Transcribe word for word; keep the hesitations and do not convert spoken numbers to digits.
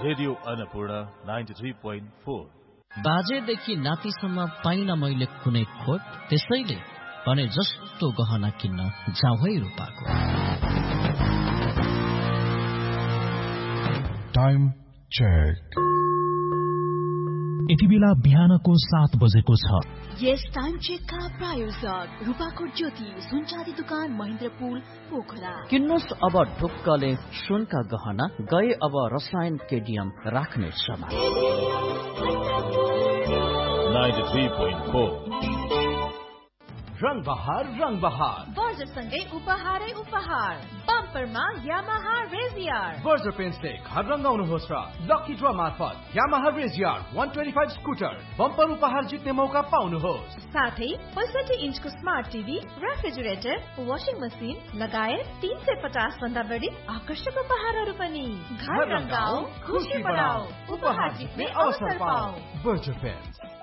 Radio Annapurna ninety three point four. बाजेदेखि नातिसम्म पाइन मैले कुनै खोट, त्यसैले भने जस्तो गहना किन्न जाउँ है रूपाको। Time check. यति बेला बिहानको सात बजेको छ। यस टाइम चेकका प्रायोजक रूपाकोट ज्योति सुनचाँदी दुकान महेन्द्रपुल पोखरा। किन्नुहोस् अब ढुक्कले सुनका गहना, गए अब रसायन केडियम राख्ने समय। Ninety three point four. रंग बहार रंग बहार वर्जसँगै उपहारै उपहार। बम्परमा यामाहा रेजियर। वर्जर पेन्सले घर रंगाउनुहोस् र लकी ड्र मार्फत यामाहा रेजियर एक सय पच्चीस स्कुटर बम्पर उपहार जित्ने मौका पाउनुहोस्। साथै पैंसठी इन्चको smart TV, refrigerator, washing machine लगायत तीन सय पचास भन्दा बढी आकर्षक उपहारहरू पनि। घर रंगाऊ, खुशी बढाऊ, उपहार जित्ने अवसर पाऊ। वर्जर पेन्स।